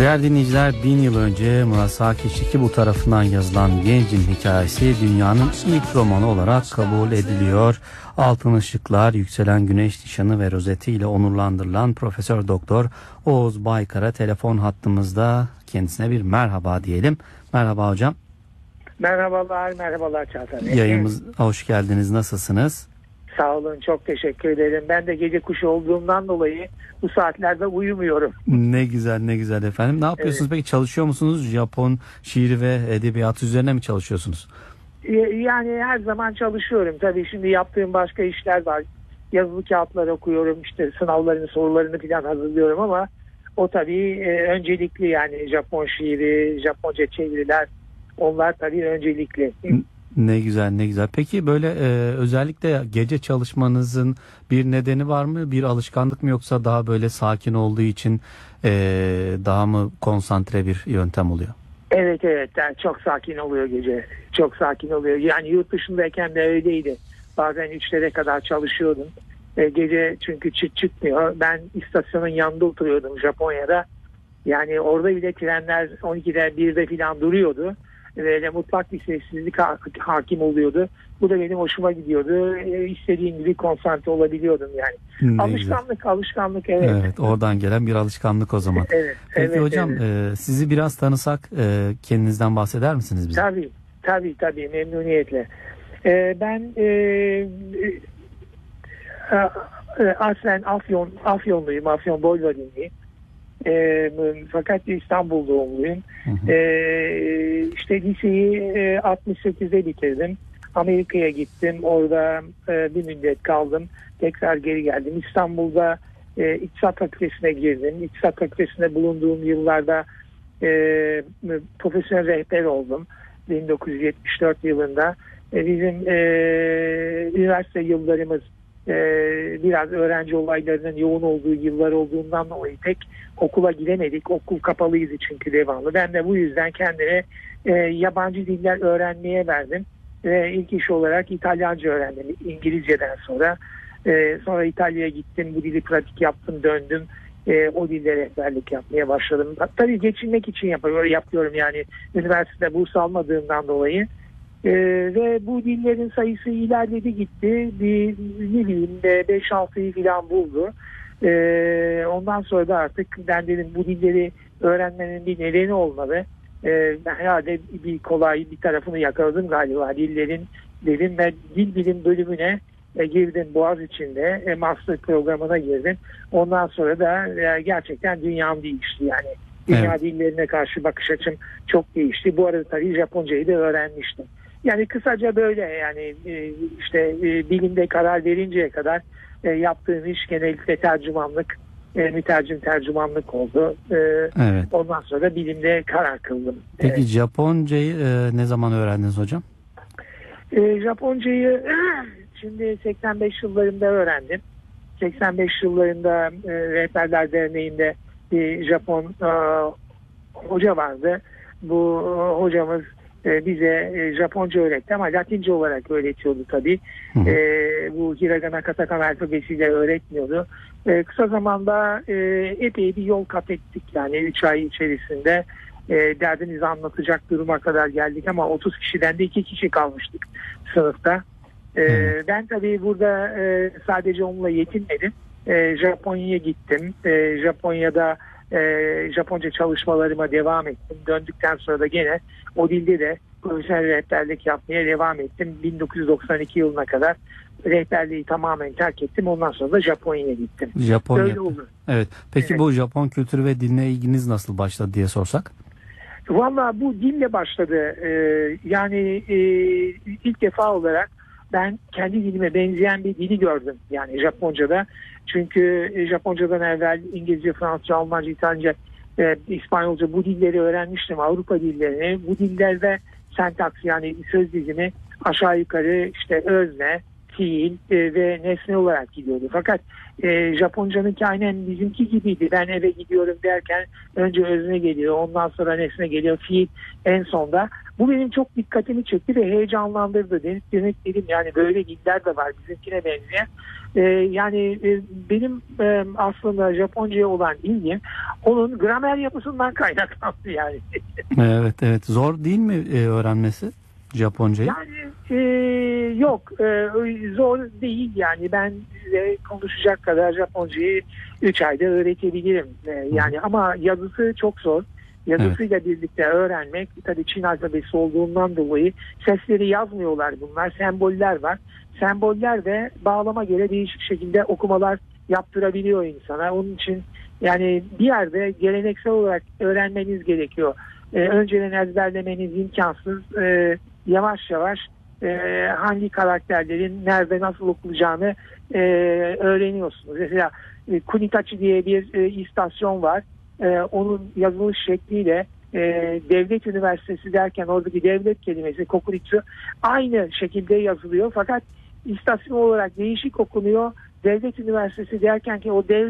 Değerli dinleyiciler, 1000 yıl önce Murasaki Shikibu tarafından yazılan Gencin Hikayesi dünyanın ilk romanı olarak kabul ediliyor. Altın Işıklar, Yükselen Güneş Nişanı ve rozeti ile onurlandırılan Profesör Doktor Oğuz Baykar'a telefon hattımızda, kendisine bir merhaba diyelim. Merhaba hocam. Merhabalar Çağatay Bey. Yayınımıza hoş geldiniz. Nasılsınız? Sağ olun, çok teşekkür ederim. Ben de gece kuşu olduğumdan dolayı bu saatlerde uyumuyorum. Ne güzel efendim. Ne yapıyorsunuz peki? Çalışıyor musunuz? Japon şiiri ve edebiyatı üzerine mi çalışıyorsunuz? Yani her zaman çalışıyorum. Tabii şimdi yaptığım başka işler var. Yazılı kağıtlar okuyorum, işte sınavlarını, sorularını falan hazırlıyorum ama o tabii öncelikli, yani Japon şiiri, Japonca çeviriler, onlar tabii öncelikli. Ne güzel. Peki böyle özellikle gece çalışmanızın bir nedeni var mı? Bir alışkanlık mı, yoksa daha böyle sakin olduğu için daha mı konsantre bir yöntem oluyor? Evet, yani çok sakin oluyor gece. Çok sakin oluyor. Yani yurt dışındayken de öyleydi. Bazen 3'lere kadar çalışıyordum. Gece çünkü çıkmıyor. Ben istasyonun yanında oturuyordum Japonya'da. Yani orada bile trenler 12'de 1'de falan duruyordu. Böyle mutlak bir sessizlik hakim oluyordu. Bu da benim hoşuma gidiyordu. İstediğim gibi konsantre olabiliyordum yani. Alışkanlık evet. Evet, oradan gelen bir alışkanlık o zaman. Evet. Peki hocam, sizi biraz tanısak, kendinizden bahseder misiniz bize? Tabii memnuniyetle. Ben aslen Afyonluyum, Afyon Bolvadinliyim. Fakat İstanbul doğumluyum. İşte liseyi 68'de bitirdim. Amerika'ya gittim. Orada bir müddet kaldım. Tekrar geri geldim. İstanbul'da İktisat Fakültesi'ne girdim. İktisat Fakültesi'nde bulunduğum yıllarda profesyonel rehber oldum. 1974 yılında. Bizim üniversite yıllarımız biraz öğrenci olaylarının yoğun olduğu yıllar olduğundan dolayı pek okula gidemedik. Okul kapalıydı çünkü devamlı. Ben de bu yüzden kendime yabancı diller öğrenmeye verdim. İlk iş olarak İtalyanca öğrendim İngilizceden sonra. Sonra İtalya'ya gittim. Bu dili pratik yaptım, döndüm. O dilde rehberlik yapmaya başladım. Tabii geçinmek için yapıyorum yani. Üniversitede burs almadığımdan dolayı. Ve bu dillerin sayısı ilerledi gitti. Bir 5-6'yı falan buldu. Ondan sonra da artık ben dedim bu dilleri öğrenmenin bir nedeni olmalı. Herhalde bir tarafını yakaladım galiba dillerin dedim ve dil bilim bölümüne girdim Boğaziçi'nde. Master programına girdim. Ondan sonra da gerçekten dünyam değişti yani. Dünya dillerine karşı bakış açım çok değişti. Bu arada tabii Japoncayı da öğrenmiştim. Yani kısaca böyle yani işte bilimde karar verinceye kadar yaptığım iş genellikle tercümanlık, mütercim tercümanlık oldu. Evet. Ondan sonra bilimde karar kıldım. Peki Japoncayı ne zaman öğrendiniz hocam? Japoncayı şimdi 85 yıllarında öğrendim. 85 yıllarında Rehberler Derneği'nde bir Japon hoca vardı. Bu hocamız bize Japonca öğretti ama Latince olarak öğretiyordu tabii. Bu hiragana, katakana alfabesiyle öğretmiyordu. Kısa zamanda epey bir yol kat ettik yani 3 ay içerisinde. Derdimizi anlatacak duruma kadar geldik ama 30 kişiden de 2 kişi kalmıştık sınıfta. Ben tabii burada sadece onunla yetinmedim. Japonya'ya gittim. Japonya'da Japonca çalışmalarıma devam ettim. Döndükten sonra da gene o dilde de profesyonel rehberlik yapmaya devam ettim. 1992 yılına kadar rehberliği tamamen terk ettim. Ondan sonra da Japonya'ya gittim. Öyle oldu. Evet. Peki bu Japon kültürü ve diline ilginiz nasıl başladı diye sorsak? Valla bu dille başladı. Yani ilk defa olarak ben kendi dilime benzeyen bir dili gördüm. Yani Japonca'da. Çünkü Japoncadan evvel İngilizce, Fransızca, Almanca, İtalyanca, İspanyolca bu dilleri öğrenmiştim. Avrupa dillerini. Bu dillerde sentaks yani söz dizimi aşağı yukarı işte özne, fiil ve nesne olarak gidiyordu. Fakat Japoncanınki aynen bizimki gibiydi. Ben eve gidiyorum derken önce özne geliyor, ondan sonra nesne geliyor, fiil en sonda. Bu benim çok dikkatimi çekti ve heyecanlandırdı. Demek dedim yani böyle diller de var bizimkine benzeyen. Yani benim aslında Japonca'ya olan ilgim onun gramer yapısından kaynaklandı yani. Evet. Zor değil mi öğrenmesi Japoncayı? Yani yok, zor değil yani. Ben size konuşacak kadar Japoncayı 3 ayda öğretebilirim. Yani ama yazısı çok zor. Yazısıyla birlikte öğrenmek, tabii Çin alfabesi olduğundan dolayı sesleri yazmıyorlar bunlar. Semboller var. Semboller de bağlama göre değişik şekilde okumalar yaptırabiliyor insana. Onun için yani bir yerde geleneksel olarak öğrenmeniz gerekiyor. Önceden ezberlemeniz imkansız. Yavaş yavaş hangi karakterlerin nerede nasıl okunacağını öğreniyorsunuz. Mesela Kunitachi diye bir istasyon var. Onun yazılış şekliyle devlet üniversitesi derken oradaki devlet kelimesi kokuritsu aynı şekilde yazılıyor. Fakat istasyon olarak değişik okunuyor. Devlet üniversitesi derken ki o devlet